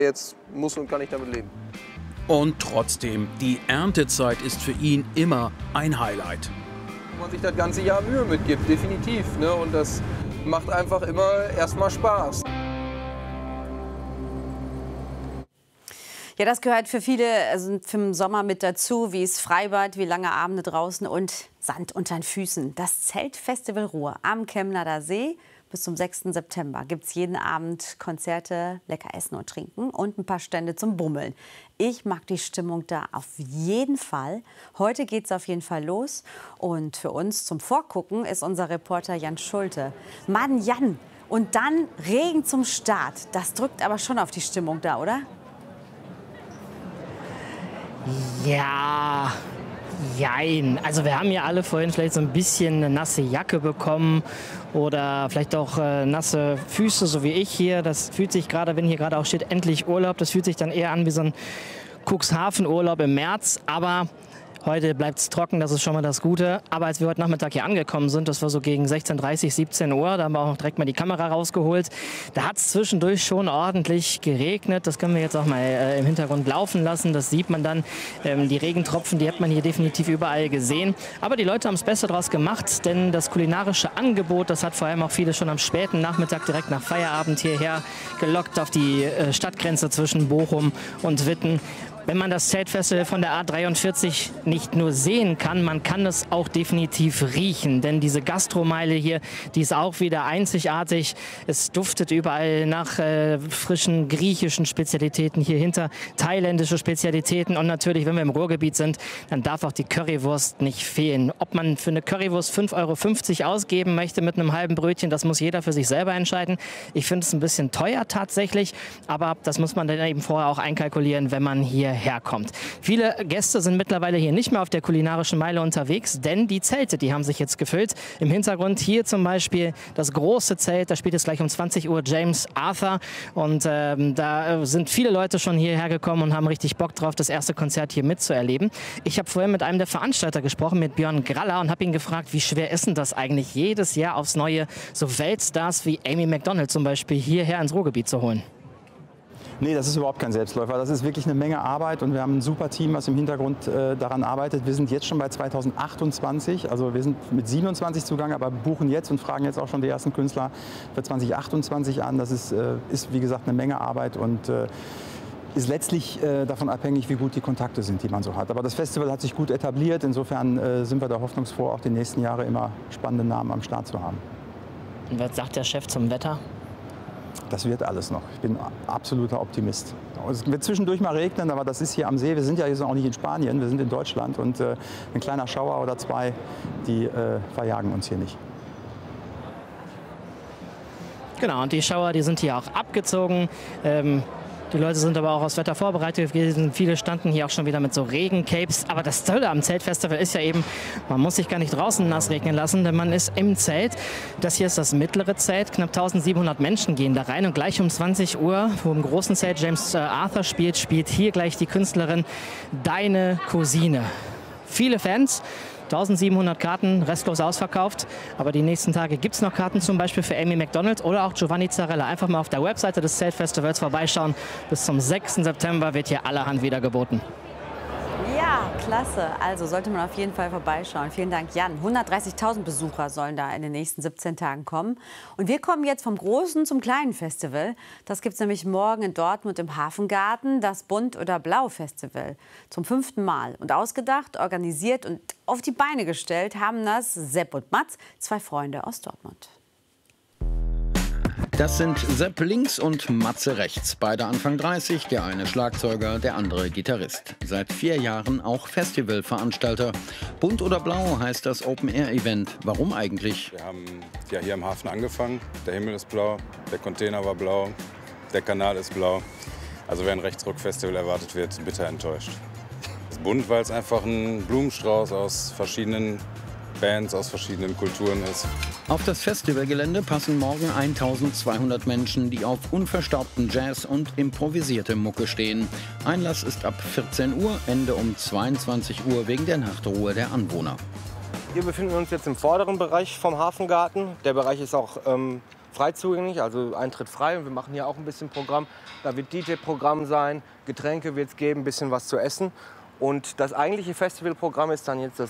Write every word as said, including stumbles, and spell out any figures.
Jetzt muss und kann ich damit leben. Und trotzdem, die Erntezeit ist für ihn immer ein Highlight. Wo man sich das ganze Jahr Mühe mitgibt, definitiv. Ne? Und das macht einfach immer erstmal Spaß. Ja, das gehört für viele also für den Sommer mit dazu, wie es Freibad, wie lange Abende draußen und Sand unter den Füßen. Das Zeltfestival Ruhr am Chemnader See. Bis zum sechsten September gibt es jeden Abend Konzerte, lecker essen und trinken und ein paar Stände zum Bummeln. Ich mag die Stimmung da auf jeden Fall. Heute geht es auf jeden Fall los. Und für uns zum Vorgucken ist unser Reporter Jan Schulte. Mann, Jan, und dann Regen zum Start. Das drückt aber schon auf die Stimmung da, oder? Ja, jein. Also wir haben ja alle vorhin vielleicht so ein bisschen eine nasse Jacke bekommen oder vielleicht auch äh, nasse Füße, so wie ich hier. Das fühlt sich gerade, wenn hier gerade auch steht, endlich Urlaub, das fühlt sich dann eher an wie so ein Cuxhaven-Urlaub im März. Aber heute bleibt es trocken, das ist schon mal das Gute. Aber als wir heute Nachmittag hier angekommen sind, das war so gegen sechzehn Uhr dreißig, siebzehn Uhr, da haben wir auch direkt mal die Kamera rausgeholt. Da hat es zwischendurch schon ordentlich geregnet. Das können wir jetzt auch mal äh, im Hintergrund laufen lassen. Das sieht man dann. Ähm, die Regentropfen, die hat man hier definitiv überall gesehen. Aber die Leute haben es besser draus gemacht, denn das kulinarische Angebot, das hat vor allem auch viele schon am späten Nachmittag direkt nach Feierabend hierher gelockt auf die äh, Stadtgrenze zwischen Bochum und Witten. Wenn man das Zeltfestival von der A dreiundvierzig nicht nur sehen kann, man kann es auch definitiv riechen. Denn diese Gastromeile hier, die ist auch wieder einzigartig. Es duftet überall nach äh, frischen griechischen Spezialitäten hier hinter, thailändische Spezialitäten. Und natürlich, wenn wir im Ruhrgebiet sind, dann darf auch die Currywurst nicht fehlen. Ob man für eine Currywurst fünf Euro fünfzig ausgeben möchte mit einem halben Brötchen, das muss jeder für sich selber entscheiden. Ich finde es ein bisschen teuer tatsächlich, aber das muss man dann eben vorher auch einkalkulieren, wenn man hier herkommt. Viele Gäste sind mittlerweile hier nicht mehr auf der kulinarischen Meile unterwegs, denn die Zelte, die haben sich jetzt gefüllt. Im Hintergrund hier zum Beispiel das große Zelt, da spielt es gleich um zwanzig Uhr James Arthur und ähm, da sind viele Leute schon hierher gekommen und haben richtig Bock drauf, das erste Konzert hier mitzuerleben. Ich habe vorhin mit einem der Veranstalter gesprochen, mit Björn Graller, und habe ihn gefragt, wie schwer ist denn das eigentlich, jedes Jahr aufs Neue so Weltstars wie Amy Macdonald zum Beispiel hierher ins Ruhrgebiet zu holen? Nee, das ist überhaupt kein Selbstläufer. Das ist wirklich eine Menge Arbeit und wir haben ein super Team, was im Hintergrund äh, daran arbeitet. Wir sind jetzt schon bei zweitausendachtundzwanzig, also wir sind mit siebenundzwanzig zugange, aber buchen jetzt und fragen jetzt auch schon die ersten Künstler für zweitausendachtundzwanzig an. Das ist, äh, ist wie gesagt, eine Menge Arbeit und äh, ist letztlich äh, davon abhängig, wie gut die Kontakte sind, die man so hat. Aber das Festival hat sich gut etabliert. Insofern äh, sind wir da hoffnungsfroh, auch die nächsten Jahre immer spannende Namen am Start zu haben. Und was sagt der Chef zum Wetter? Das wird alles noch. Ich bin absoluter Optimist. Es wird zwischendurch mal regnen, aber das ist hier am See. Wir sind ja jetzt auch nicht in Spanien, wir sind in Deutschland. Und äh, ein kleiner Schauer oder zwei, die äh, verjagen uns hier nicht. Genau, und die Schauer, die sind hier auch abgezogen. Ähm Die Leute sind aber auch aufs Wetter vorbereitet gewesen. Viele standen hier auch schon wieder mit so Regencapes. Aber das Tolle am Zeltfestival ist ja eben, man muss sich gar nicht draußen nass regnen lassen, denn man ist im Zelt. Das hier ist das mittlere Zelt. Knapp tausendsiebenhundert Menschen gehen da rein. Und gleich um zwanzig Uhr, wo im großen Zelt James Arthur spielt, spielt hier gleich die Künstlerin Deine Cousine. Viele Fans. tausendsiebenhundert Karten, restlos ausverkauft. Aber die nächsten Tage gibt es noch Karten, zum Beispiel für Amy Macdonald oder auch Giovanni Zarella. Einfach mal auf der Webseite des Zeltfestivals vorbeischauen. Bis zum sechsten September wird hier allerhand wieder geboten. Ja, klasse. Also sollte man auf jeden Fall vorbeischauen. Vielen Dank, Jan. hundertdreißigtausend Besucher sollen da in den nächsten siebzehn Tagen kommen. Und wir kommen jetzt vom großen zum kleinen Festival. Das gibt es nämlich morgen in Dortmund im Hafengarten, das Bunt oder Blau Festival. Zum fünften Mal. Und ausgedacht, organisiert und auf die Beine gestellt haben das Sepp und Mats, zwei Freunde aus Dortmund. Das sind Sepp links und Matze rechts. Beide Anfang dreißig, der eine Schlagzeuger, der andere Gitarrist. Seit vier Jahren auch Festivalveranstalter. Bunt oder Blau heißt das Open-Air-Event. Warum eigentlich? Wir haben ja hier am Hafen angefangen. Der Himmel ist blau, der Container war blau, der Kanal ist blau. Also wer ein Rechtsrock-Festival erwartet, wird bitter enttäuscht. Das ist bunt, weil es einfach ein Blumenstrauß aus verschiedenen Bands, aus verschiedenen Kulturen ist. Auf das Festivalgelände passen morgen eintausendzweihundert Menschen, die auf unverstaubten Jazz und improvisierte Mucke stehen. Einlass ist ab vierzehn Uhr, Ende um zweiundzwanzig Uhr wegen der Nachtruhe der Anwohner. Wir befinden uns jetzt im vorderen Bereich vom Hafengarten. Der Bereich ist auch ähm, frei zugänglich, also Eintritt frei. Und wir machen hier auch ein bisschen Programm. Da wird D J-Programm sein, Getränke wird es geben, ein bisschen was zu essen. Und das eigentliche Festivalprogramm ist dann jetzt das